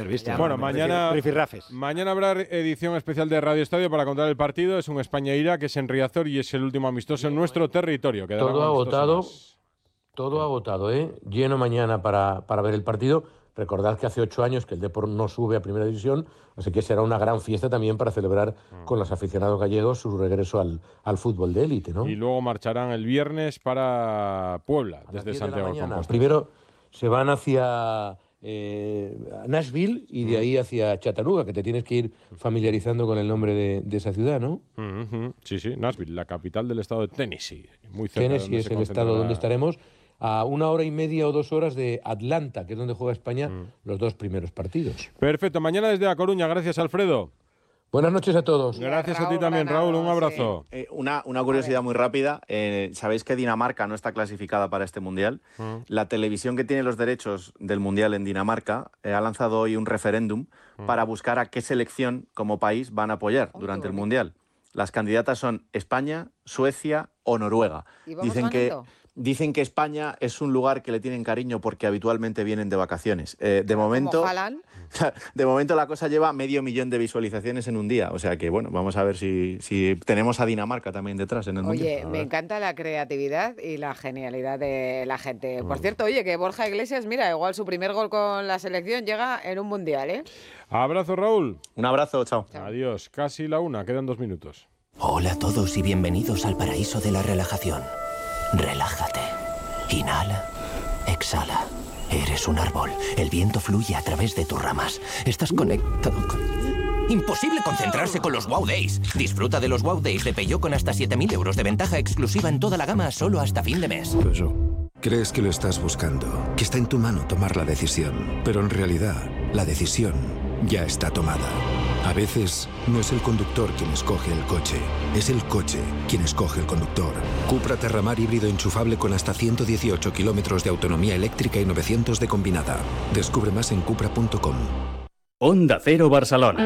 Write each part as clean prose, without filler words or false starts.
¿viste? Bueno, mañana habrá edición especial de Radio Estadio para contar el partido. Es un España-Irak, que es en Riazor y es el último amistoso en nuestro territorio. Todo agotado, lleno mañana para ver el partido. Recordad que hace 8 años que el Depor no sube a Primera División, así que será una gran fiesta también para celebrar con los aficionados gallegos su regreso al fútbol de élite, ¿no? Y luego marcharán el viernes para Puebla, desde Santiago de Compostela. Primero se van hacia Nashville y de ahí hacia Chattanooga, que te tienes que ir familiarizando con el nombre de esa ciudad, ¿no? Sí, Nashville, la capital del estado de Tennessee. Muy cerca. Tennessee es el estado donde estaremos. A 1 hora y media o 2 horas de Atlanta, que es donde juega España los 2 primeros partidos. Perfecto, mañana desde A Coruña. Gracias, Alfredo. Buenas noches a todos. Gracias a ti también, Raúl. Un abrazo. Una curiosidad muy rápida. ¿Sabéis que Dinamarca no está clasificada para este Mundial? La televisión que tiene los derechos del Mundial en Dinamarca ha lanzado hoy un referéndum para buscar a qué selección como país van a apoyar durante el Mundial. Las candidatas son España, Suecia o Noruega. Dicen que España es un lugar que le tienen cariño porque habitualmente vienen de vacaciones. De momento la cosa lleva 500.000 de visualizaciones en un día. O sea que, bueno, vamos a ver si tenemos a Dinamarca también detrás en el Mundial. Oye, me encanta la creatividad y la genialidad de la gente. Por cierto, oye, que Borja Iglesias, mira, igual su primer gol con la selección llega en un Mundial, ¿eh? Abrazo, Raúl. Un abrazo, chao. Adiós. Casi la 1, quedan 2 minutos. Hola a todos y bienvenidos al paraíso de la relajación. Relájate. Inhala. Exhala. Eres un árbol. El viento fluye a través de tus ramas. Estás conectado con... Imposible concentrarse con los Wow Days. Disfruta de los Wow Days de Peugeot con hasta 7.000 euros de ventaja exclusiva en toda la gama solo hasta fin de mes. Crees que lo estás buscando, que está en tu mano tomar la decisión, pero en realidad la decisión ya está tomada. A veces no es el conductor quien escoge el coche, es el coche quien escoge el conductor. Cupra Terramar híbrido enchufable con hasta 118 kilómetros de autonomía eléctrica y 900 de combinada. Descubre más en cupra.com. Onda Cero Barcelona.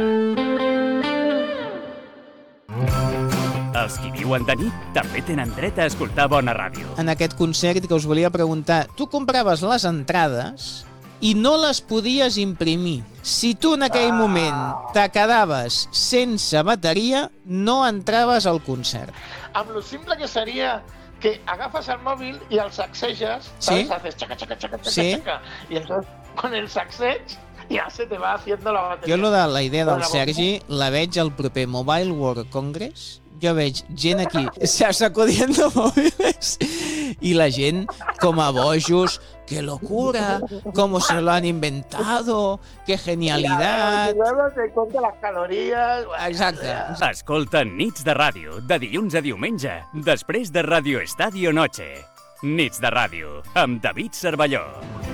Els qui viuen de nit també tenen dret a escoltar bona ràdio. En aquest concert que us volia preguntar, tu compraves les entrades i no les podies imprimir. Si tu en aquell moment te quedaves sense bateria, no entraves al concert. Amb lo simple que seria que agafes el móvil y al sacsejas, ¿sabes? Haces chaca, chaca, chaca, chaca, chaca. Y entonces con el sacsej ya se te va haciendo la bateria. Jo la idea del Sergi la veig al proper Mobile World Congress. Jo veig gent aquí sacudiendo móviles y la gent com a bojos. ¡Qué locura! ¿Cómo se lo han inventado? ¡Qué genialidad! Y luego te cuenta las calorías... Exacte. Escolta Nits de Ràdio, de dilluns a diumenge, després de Radio Estadio Noche. Nits de Ràdio, amb David Cervelló.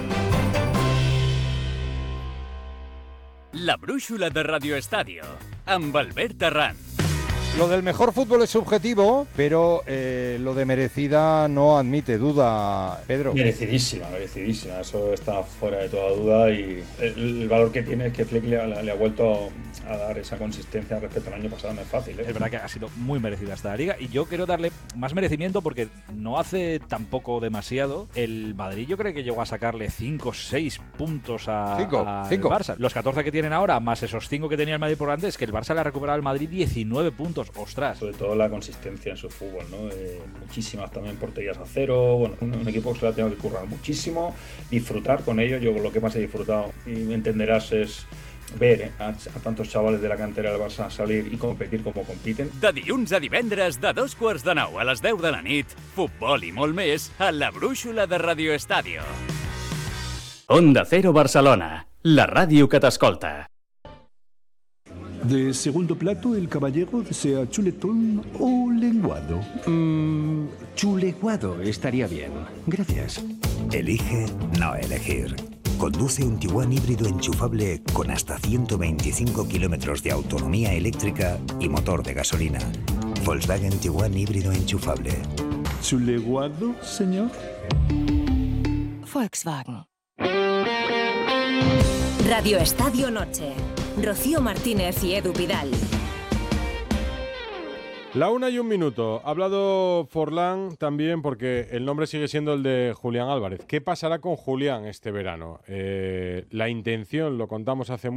La brúixola de Radio Estadio, amb Albert Arran. Lo del mejor fútbol es subjetivo, pero lo de merecida no admite duda, Pedro. Merecidísima, eso está fuera de toda duda y el valor que tiene es que Flick le ha vuelto a dar esa consistencia respecto al año pasado, no es fácil, ¿eh? Es verdad que ha sido muy merecida esta liga y yo quiero darle más merecimiento porque no hace tampoco demasiado. El Madrid yo creo que llegó a sacarle 5 o 6 puntos al Barça. Los 14 que tienen ahora, más esos 5 que tenía el Madrid por delante, es que el Barça le ha recuperado al Madrid 19 puntos. Ostras. Sobre todo la consistencia en su fútbol, ¿no? Muchísimas también porterías a cero. Bueno, un equipo que se la tengo que currar muchísimo, disfrutar con ello. Yo lo que más he disfrutado, y me entenderás, es ver a tantos chavales de la cantera del Barça salir y competir como compiten. De dilluns a divendres, de 8:45 a les 10 de la nit, futbol i molt més a la brúixola de Radio Estadio. Onda Cero Barcelona, la ràdio que t'escolta. De segundo plato, el caballero desea chuletón o lenguado. Chuleguado estaría bien. Gracias. Elige no elegir. Conduce un Tiguan híbrido enchufable con hasta 125 kilómetros de autonomía eléctrica y motor de gasolina. Volkswagen Tiguan híbrido enchufable. ¿Chuleguado, señor? Volkswagen. Radio Estadio Noche. Rocío Martínez y Edu Pidal. La 1:01. Ha hablado Forlán también porque el nombre sigue siendo el de Julián Álvarez. ¿Qué pasará con Julián este verano? La intención, lo contamos hace